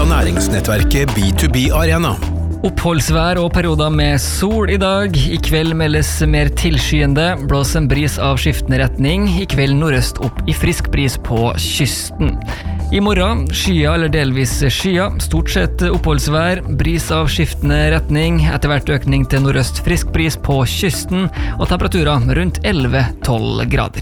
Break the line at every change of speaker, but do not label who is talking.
næringsnettverket B2B Arena.
Oppholdsvær og perioder med sol i dag. I kveld meldes mer tilskyende, blåser en bris av skiftende retning. I kveld nordøst opp i frisk bris på kysten. I morgen skya eller delvis skya, stort sett oppholdsvær, bris av skiftende retning, etter hvert økning til nordøst frisk bris på kysten, og temperaturer rundt 11-12 grader.